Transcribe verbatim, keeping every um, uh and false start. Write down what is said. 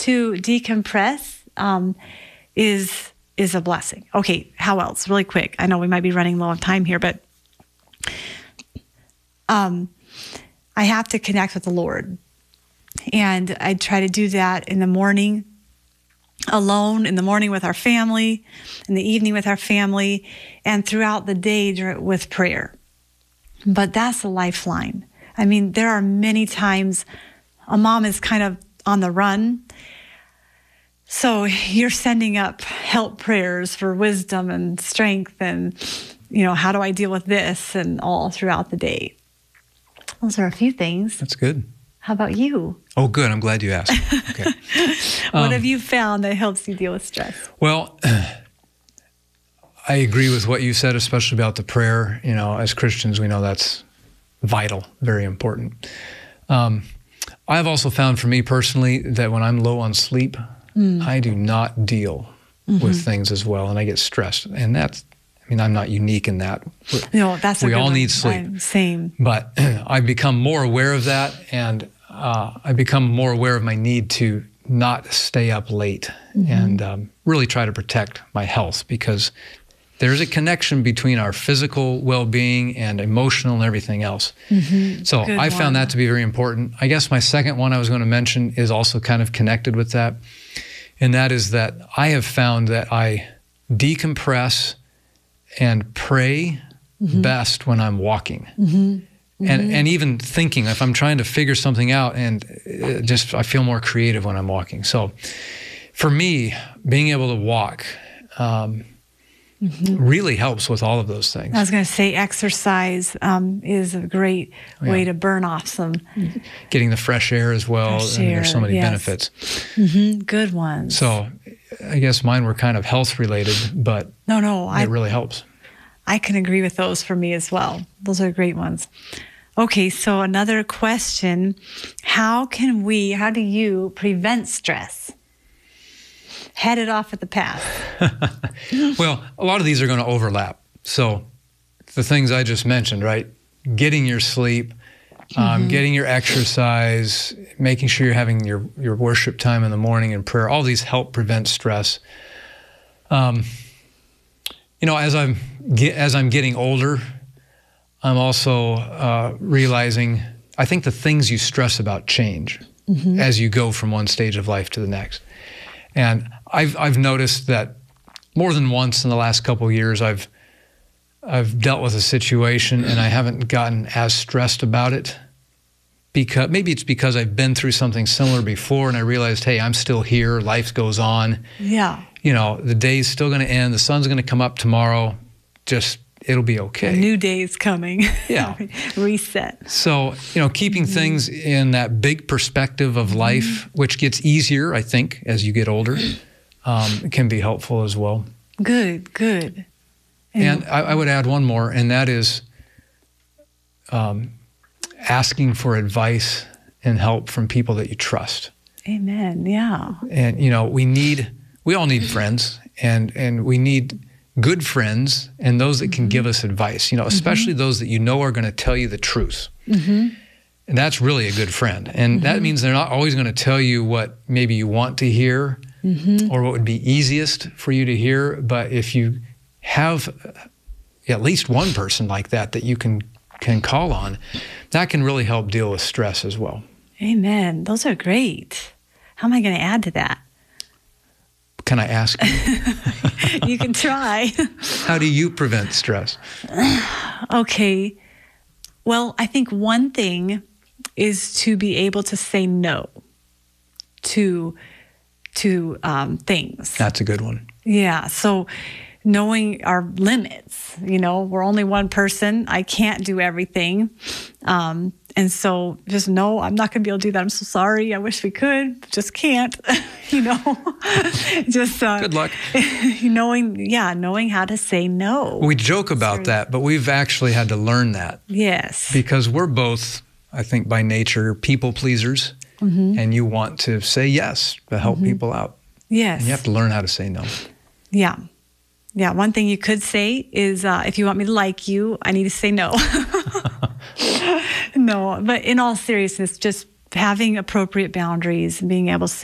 to decompress um, is is a blessing. Okay, how else? Really quick. I know we might be running low on time here, but um, I have to connect with the Lord. And I try to do that in the morning alone, in the morning with our family, in the evening with our family, and throughout the day with prayer. But that's a lifeline. I mean, there are many times a mom is kind of on the run. So you're sending up help prayers for wisdom and strength and, you know, how do I deal with this and all throughout the day. Those are a few things. That's good. How about you? Oh, good. I'm glad you asked. Okay. What um, have you found that helps you deal with stress? Well, I agree with what you said, especially about the prayer. You know, as Christians, we know that's vital, very important. Um, I've also found for me personally that when I'm low on sleep, mm. I do not deal mm-hmm. with things as well, and I get stressed. And that's, I mean, I'm not unique in that. No, that's a we good all one. need sleep. I'm same. But I've become more aware of that, and uh, I've become more aware of my need to not stay up late mm-hmm. and um, really try to protect my health, because there's a connection between our physical well-being and emotional and everything else. Mm-hmm. So Good I one. found that to be very important. I guess my second one I was going to mention is also kind of connected with that, and that is that I have found that I decompress and pray mm-hmm. best when I'm walking. Mm-hmm. Mm-hmm. And and even thinking, if I'm trying to figure something out, and just I feel more creative when I'm walking. So for me, being able to walk um, mm-hmm. really helps with all of those things. I was going to say exercise um, is a great yeah. way to burn off some. Getting the fresh air as well. Fresh and air, there's so many yes. benefits. Mm-hmm. Good ones. So I guess mine were kind of health related, but no, no, it I, really helps. I can agree with those for me as well. Those are great ones. Okay, so another question. How can we, how do you prevent stress? Head it off at the pass. Well, a lot of these are going to overlap. So the things I just mentioned, right? Getting your sleep, um, mm-hmm. getting your exercise, making sure you're having your, your worship time in the morning and prayer, all these help prevent stress. Um, you know, as I'm, as I'm getting older, I'm also uh, realizing, I think the things you stress about change mm-hmm. as you go from one stage of life to the next. And I've I've noticed that more than once in the last couple of years, I've I've dealt with a situation and I haven't gotten as stressed about it, because maybe it's because I've been through something similar before and I realized, hey, I'm still here, life goes on. Yeah. You know, the day's still going to end, the sun's going to come up tomorrow, just it'll be okay. A new day is coming. Yeah. Reset. So, you know, keeping mm-hmm. things in that big perspective of life, mm-hmm. which gets easier, I think, as you get older, um, can be helpful as well. Good, good. And, and I, I would add one more, and that is um, asking for advice and help from people that you trust. Amen, yeah. And, you know, we need, we all need friends, and, and we need good friends and those that can mm-hmm. give us advice, you know, especially mm-hmm. those that you know are going to tell you the truth. Mm-hmm. And that's really a good friend. And mm-hmm. that means they're not always going to tell you what maybe you want to hear mm-hmm. or what would be easiest for you to hear. But if you have at least one person like that that you can, can call on, that can really help deal with stress as well. Amen. Those are great. How am I going to add to that? Can I ask you? You can try. How do you prevent stress? Okay. Well, I think one thing is to be able to say no to to um, things. That's a good one. Yeah. So knowing our limits, you know, we're only one person. I can't do everything. Um, and so just know I'm not going to be able to do that. I'm so sorry. I wish we could, just can't, you know, just, uh, good luck. knowing, yeah, knowing how to say no. We joke about Sorry. that, but we've actually had to learn that. Yes. Because we're both, I think by nature, people pleasers, mm-hmm. and you want to say yes to help mm-hmm. people out. Yes. And you have to learn how to say no. Yeah. Yeah. One thing you could say is, uh, if you want me to like you, I need to say no. No, but in all seriousness, just having appropriate boundaries and being able to say